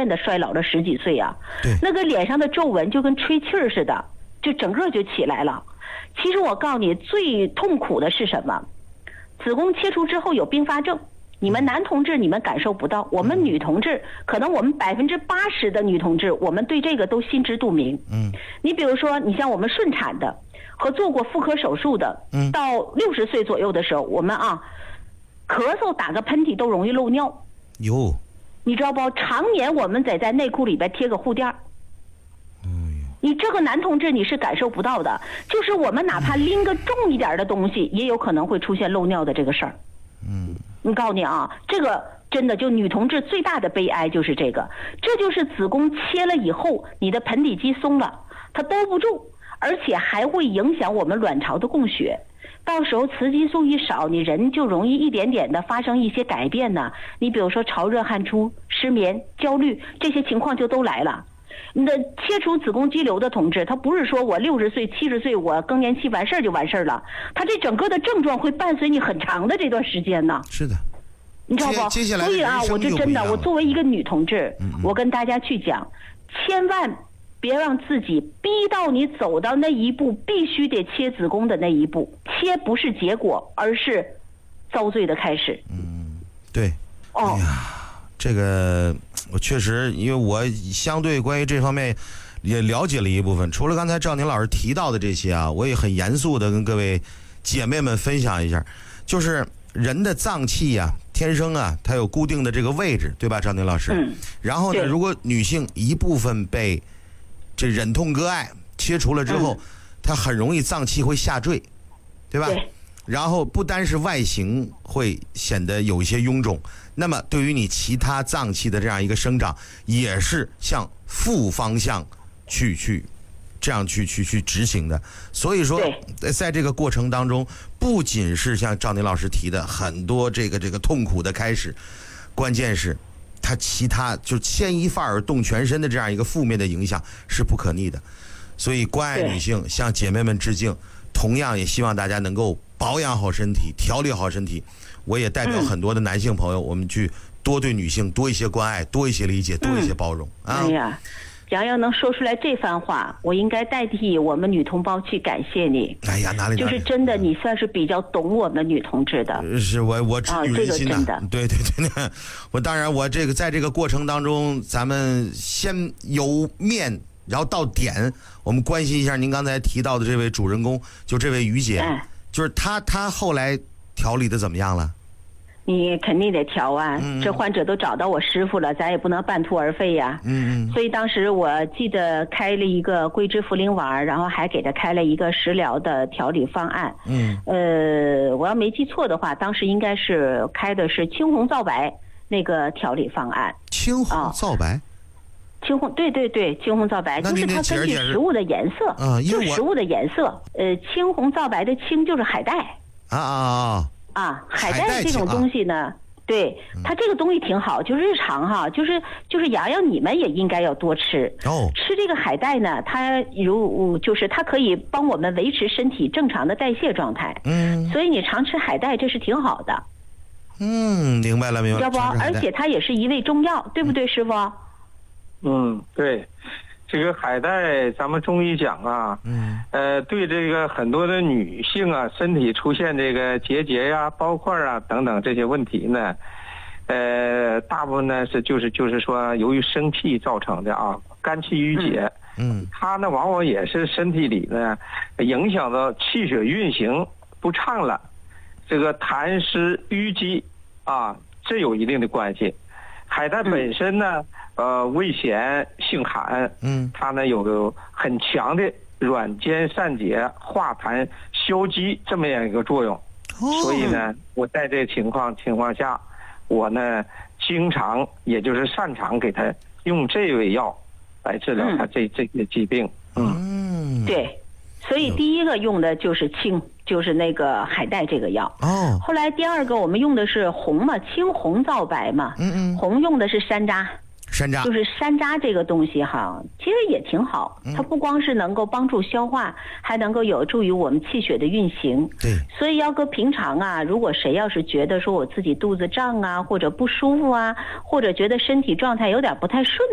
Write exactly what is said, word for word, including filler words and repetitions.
渐的衰老了十几岁啊， 对， 那个脸上的皱纹就跟吹气儿似的，就整个就起来了。其实我告诉你，最痛苦的是什么？子宫切除之后有并发症，你们男同志你们感受不到，我们女同志，可能我们百分之八十的女同志，我们对这个都心知肚明。 嗯， 你比如说，你像我们顺产的和做过妇科手术的， 嗯， 到六十岁左右的时候，我们啊，咳嗽打个喷嚏都容易漏尿。 有， 你知道不？常年我们得在内裤里边贴个护垫。你这个男同志你是感受不到的，就是我们哪怕拎个重一点的东西，也有可能会出现漏尿的这个事儿。 嗯， 你告诉你啊，这个真的就女同志最大的悲哀就是这个，这就是子宫切了以后，你的盆底肌松了，它兜不住，而且还会影响我们卵巢的供血。到时候雌激素一少，你人就容易一点点的发生一些改变呢。你比如说潮热汗出、失眠、焦虑，这些情况就都来了。那切除子宫肌瘤的同志，他不是说我六十岁、七十岁我更年期完事儿就完事儿了，他这整个的症状会伴随你很长的这段时间呢。 是的， 你知道不？ 接下来所以啊，我就真的，我作为一个女同志， 嗯嗯我跟大家去讲，千万别让自己逼到你走到那一步，必须得切子宫的那一步。切不是结果，而是遭罪的开始。 嗯，对。 哦。 哎呀，这个我确实，因为我相对关于这方面也了解了一部分。除了刚才赵宁老师提到的这些啊，我也很严肃的跟各位姐妹们分享一下，就是人的脏器啊，天生啊，它有固定的这个位置，对吧，赵宁老师？ 嗯。 然后呢，如果女性一部分被这忍痛割爱切除了之后，嗯、它很容易脏器会下坠，对吧？ 对。 然后不单是外形会显得有一些臃肿，那么对于你其他脏器的这样一个生长，也是向负方向去去这样去去去执行的。所以说，在这个过程当中，不仅是像赵宁老师提的很多这个这个痛苦的开始，关键是它其他就牵一发而动全身的这样一个负面的影响是不可逆的。所以关爱女性，向姐妹们致敬。同样也希望大家能够保养好身体，调理好身体。我也代表很多的男性朋友，嗯、我们去多对女性多一些关爱，多一些理解，多一些包容。 嗯、啊！哎呀，洋洋能说出来这番话，我应该代替我们女同胞去感谢你。 哎呀，哪里哪里， 就是真的，你算是比较懂我们女同志的。 是我我知女人心的， 啊这个、真的对对对。我当然，我这个在这个过程当中，咱们先由面。然后到点，我们关心一下您刚才提到的这位主人公，就这位于姐， 嗯、 就是她，她后来调理的怎么样了？ 你肯定得调啊， 嗯、 这患者都找到我师傅了，咱也不能半途而废呀。 嗯嗯。 所以当时我记得开了一个桂枝茯苓丸，然后还给他开了一个食疗的调理方案。 嗯。 呃，我要没记错的话，当时应该是开的是青红皂白那个调理方案。 青红皂白。哦青红对对对，青红皂白就是它根据食物的颜色， 啊， 就食物的颜色。呃，青红皂白的青就是海带。 啊啊啊！啊，海带这种东西呢， 啊、 对它这个东西挺好，就日常哈，就是就是洋洋你们也应该要多吃。 哦。 吃这个海带呢，它如就是它可以帮我们维持身体正常的代谢状态。 嗯。 所以你常吃海带，这是挺好的。 嗯，明白了明白了。 知道不？而且它也是一味中药，对不对，师傅？ 嗯，对，这个海带，咱们中医讲啊， 嗯， 呃，对这个很多的女性啊，身体出现这个结节呀、包块啊等等这些问题呢，呃，大部分呢是就是就是说由于生气造成的啊，肝气郁结， 嗯， 它呢往往也是身体里呢影响到气血运行不畅了，这个痰湿淤积啊，这有一定的关系。海带本身呢，呃，味咸性寒， 嗯， 它呢有个很强的软坚散结、化痰消积这么样一个作用。 哦、 所以呢，我在这个情况情况下，我呢经常也就是擅长给他用这味药来治疗他这、嗯、这个疾病。 嗯， 对。所以第一个用的就是青，就是那个海带这个药。 哦。 后来第二个我们用的是红嘛，青红皂白嘛。 嗯嗯。 红用的是山楂。 山楂。 就是山楂这个东西哈，其实也挺好。它不光是能够帮助消化，还能够有助于我们气血的运行。 对。 所以要搁平常啊，如果谁要是觉得说我自己肚子胀啊，或者不舒服啊，或者觉得身体状态有点不太顺。